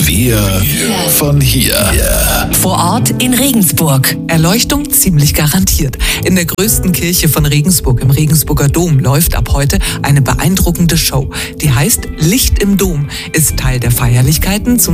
Wir von hier. Vor Ort in Regensburg. Erleuchtung ziemlich garantiert. In der größten Kirche von Regensburg, im Regensburger Dom, läuft ab heute eine beeindruckende Show. Die heißt Licht im Dom, ist Teil der Feierlichkeiten zum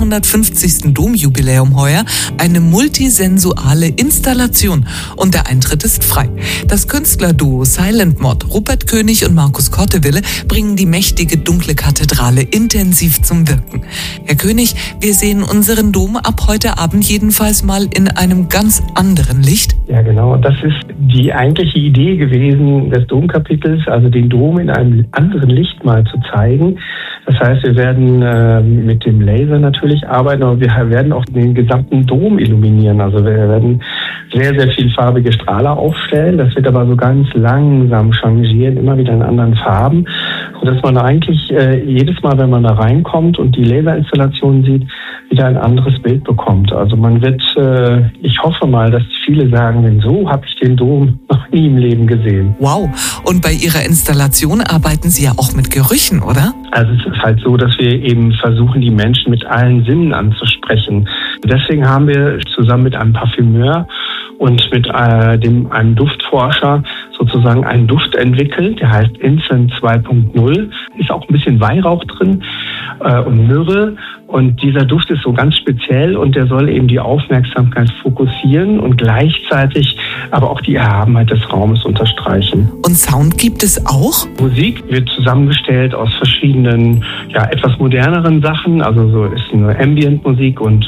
750. Domjubiläum heuer, eine multisensuale Installation und der Eintritt ist frei. Das Künstlerduo Silent Mod, Rupert König und Markus Kortewille, bringen die mächtige dunkle Kathedrale intensiv zum Wirken. Herr König, wir sehen unseren Dom ab heute Abend jedenfalls mal in einem ganz anderen Licht. Ja, genau. Das ist die eigentliche Idee gewesen des Domkapitels, also den Dom in einem anderen Licht mal zu zeigen. Das heißt, wir werden mit dem Laser natürlich arbeiten, aber wir werden auch den gesamten Dom illuminieren. Also wir werden sehr, sehr viel farbige Strahler aufstellen. Das wird aber so ganz langsam changieren, immer wieder in anderen Farben, sodass man eigentlich jedes Mal, wenn man da reinkommt und die Laserinstallation sieht, wieder ein anderes Bild bekommt. Also man wird, ich hoffe mal, dass viele sagen, denn so habe ich den Dom noch nie im Leben gesehen. Wow. Und bei Ihrer Installation arbeiten Sie ja auch mit Gerüchen, oder? Also es ist halt so, dass wir eben versuchen, die Menschen mit allen Sinnen anzusprechen. Deswegen haben wir zusammen mit einem Parfümeur und mit einem Duftforscher sozusagen einen Duft entwickelt, der heißt Incense 2.0. Ist auch ein bisschen Weihrauch drin und Myrrhe. Und dieser Duft ist so ganz speziell und der soll eben die Aufmerksamkeit fokussieren und gleichzeitig aber auch die Erhabenheit des Raumes unterstreichen. Und Sound gibt es auch? Musik wird zusammengestellt aus verschiedenen, etwas moderneren Sachen. Also so ist eine Ambient-Musik und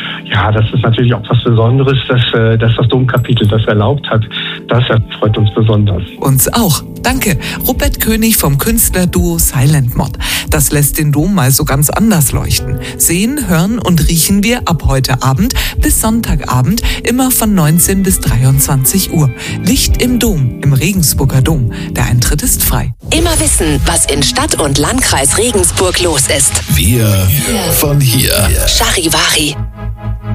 das ist natürlich auch was Besonderes, dass das Domkapitel das erlaubt hat. Das freut uns besonders. Uns auch. Danke. Rupert König vom Künstlerduo Silent Mod. Das lässt den Dom mal so ganz anders leuchten. Sehen, hören und riechen wir ab heute Abend bis Sonntagabend immer von 19 bis 23 Uhr. Licht im Dom, im Regensburger Dom. Der Eintritt ist frei. Immer wissen, was in Stadt und Landkreis Regensburg los ist. Wir von hier. Charivari.